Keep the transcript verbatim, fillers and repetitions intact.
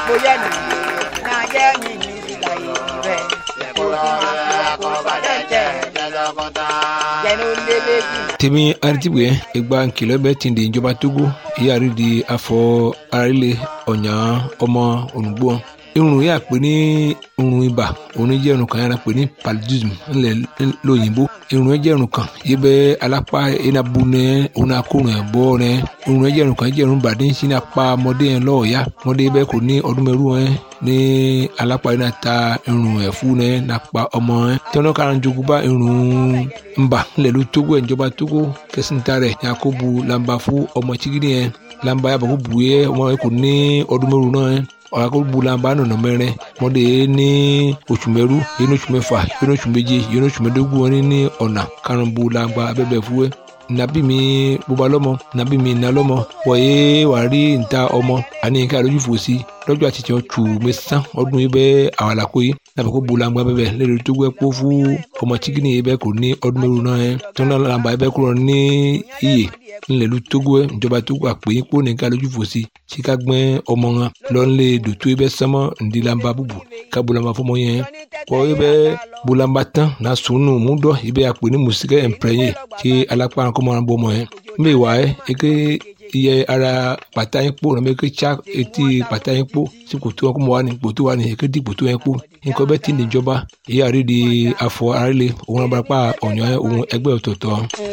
bóyá nìyí náà jẹ́ nìyí ìlà ìrẹ̀ kó tí máa kó bá dẹ̀ jẹ́ jẹ́nu lélẹ́yìn. tèmi aritibuye ìgbà nkìlọ̀ bẹ́ẹ̀ ti di ìjọba Togo ìyáàrí di afọ arílẹ̀ ọ̀yàn ọmọ olùgbò irun yà pé ní irun ibà òun jẹ́ irun kan yàrá pé ní paludism ńlẹ̀ lóyìnbó irun yẹn jẹ́ irun kan yìí bẹ́ alápá enabu nẹ òun akórun ẹ̀ bọ́ nẹ irun yẹn jẹ́ irun kan jẹ́ irun bàdé sí ní apá ọmọdé yẹn lọ́ọ̀ọ́yá ọmọdé bẹ́ẹ̀ kò ní ọdún mẹ́rù yẹn ní alápá yẹn náà ta irun ẹ̀ fún nẹ nàpá ọmọ yẹn tọ́nà kára jogun bá irun ńbà ńlẹ̀ ló Togo ẹ̀ ìjọba Togo kẹsìntà rẹ̀ yakubu lamba fún ọmọ chigidi yẹn lamba yàbọ̀ kó bu yẹ ọmọ yẹn kò ní ọdún mẹ́rù náà yẹn ọ̀làkọ̀bùlànbà nọ̀nà mẹ́rin mọ́dé ní oṣù mẹ́rú yẹn ní oṣù mẹ́fà yẹn ní oṣù méje yẹn ní oṣù mẹ́dógún wọn ní ọ̀nà karùnbùlànbà abẹ́bẹ̀ fúwẹ́ nàbí mi bóba lọ́mọ nàbí mi nà lọ́mọ wọ̀nyé wà rí níta ọmọ àní nǹkan àlójú fòsí lọ́jọ́ àti tiẹ̀ tù mẹ́sàn ọdún yìí bẹ́ẹ̀ àwàlàkó yìí nàbẹ̀ kó bulangba bẹ́ẹ̀ lẹ́nu tó gbẹ́ kó fún ọmọ chikini yìí bẹ́ẹ̀ kò ní ọdún mẹ́rù náà yẹn tó náà làǹbà yìí bẹ́ẹ̀ kúrò ní iyè ńlẹ̀lú Togo ẹ̀ ìjọba Togo àpè kó nìkan lójú fòsí tí ká gbẹ́ ọmọ wọn lọ́nlé dòtó yìí bẹ́ẹ̀ sánmọ́ ǹdí làǹbà bùbù ká bulangba fọmọ yẹn kọ́ yìí bẹ́ẹ̀ bulangba tán náà sùnù múdọ̀ yìí bẹ́ẹ̀ àpè ní mùsíkẹ́ ẹ̀ǹpẹ̀rẹ̀yìn tí alápá kọ́mọ́ bọ́ ọmọ yẹn mbẹ́ wà ẹ́ eke iye ara pàtà yín kpó nàbẹ eke tsa etí pàtà yín kpó tí kòtò wọn kó mọ wà ní kòtò wà ní eke di kòtò yẹn kpó nǹkan bẹ́ẹ̀ ti ní ìjọba èyí àrídìí afọ arílẹ̀ òun abarapá ọ̀nyọ́ òun ẹgbẹ́ ọ̀tọ̀ọ̀tọ̀.